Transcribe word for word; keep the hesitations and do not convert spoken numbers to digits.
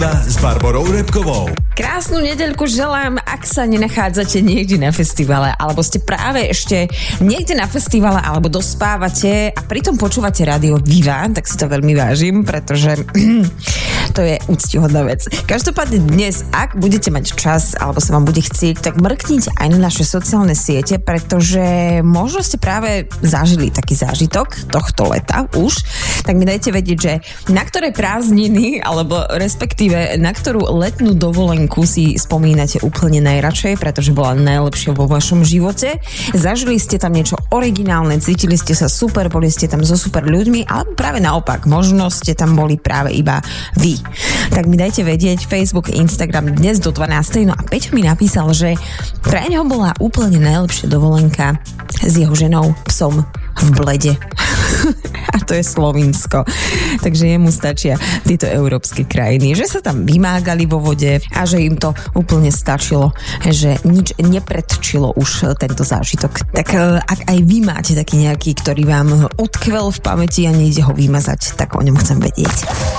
s Barborou Repkovou. Krásnu nedeľku želám, ak sa nenachádzate niekde na festivale, alebo ste práve ešte niekde na festivale, alebo dospávate a pritom počúvate rádio Viva, tak si to veľmi vážim, pretože to je úctihodná vec. Každopádne dnes, ak budete mať čas, alebo sa vám bude chcieť, tak mrknite aj na naše sociálne siete, pretože možno ste práve zažili taký zážitok tohto leta už, tak mi dajte vedieť, že na ktoré prázdniny, alebo respektíve na ktorú letnú dovolenku si spomínate úplne najradšej, pretože bola najlepšia vo vašom živote. Zažili ste tam niečo originálne, cítili ste sa super, boli ste tam so super ľuďmi, alebo práve naopak, možno ste tam boli práve iba vy. Tak mi dajte vedieť, Facebook, Instagram dnes do dvanástej. No a Peťo mi napísal, že pre ňoho bola úplne najlepšia dovolenka s jeho ženou, psom v Blede. A to je Slovinsko. Takže jemu stačia tieto európske krajiny. Že sa tam vymágali vo vode a že im to úplne stačilo, že nič nepredčilo už tento zážitok. Tak ak aj vy máte taký nejaký, ktorý vám utkvel v pamäti a nejde ho vymazať, tak o ňom chcem vedieť.